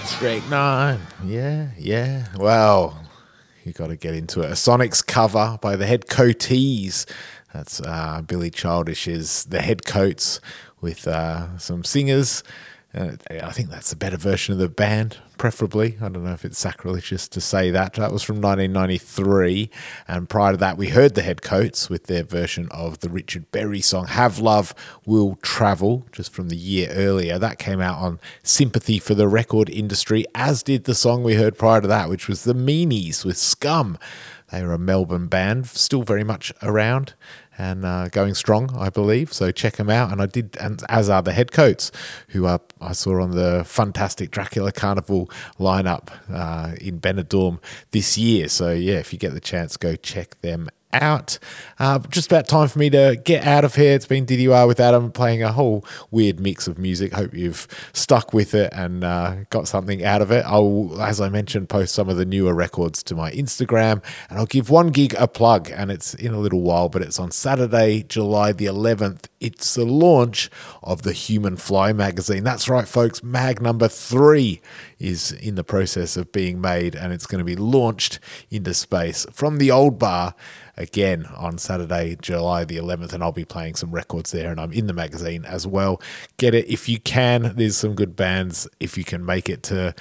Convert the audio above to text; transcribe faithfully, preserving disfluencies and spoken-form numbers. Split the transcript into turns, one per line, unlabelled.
District nine. Yeah, yeah. Well, you got to get into it. A Sonics cover by the Head Coatees. That's uh, Billy Childish's The Head Coats with uh, some singers. Uh, I think that's a better version of the band, preferably. I don't know if it's sacrilegious to say that. That was from nineteen ninety-three. And prior to that, we heard the Head Coats with their version of the Richard Berry song, Have Love Will Travel, just from the year earlier. That came out on Sympathy for the Record Industry, as did the song we heard prior to that, which was The Meanies with Scum. They were a Melbourne band, still very much around and uh, going strong, I believe. So check them out. And I did, and as are the Head Coats, who are, I saw on the Fantastic Dracula Carnival lineup uh, in Benidorm this year. So yeah, if you get the chance, go check them out. Uh, just about time for me to get out of here. It's been D D R with Adam, playing a whole weird mix of music. Hope you've stuck with it and uh, got something out of it. I'll, as I mentioned, post some of the newer records to my Instagram, and I'll give one gig a plug, and it's in a little while, but it's on Saturday, July the eleventh. It's the launch of the Human Fly magazine. That's right, folks. Mag number three is in the process of being made, and it's going to be launched into space from the Old Bar again on Saturday, July the eleventh, and I'll be playing some records there, and I'm in the magazine as well. Get it if you can. There's some good bands if you can make it to